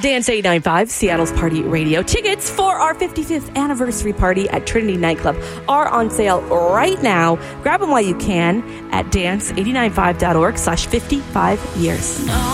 Dance 89.5, Seattle's Party Radio. Tickets for our 55th anniversary party at Trinity Nightclub are on sale right now. Grab them while you can at dance895.org/55 years.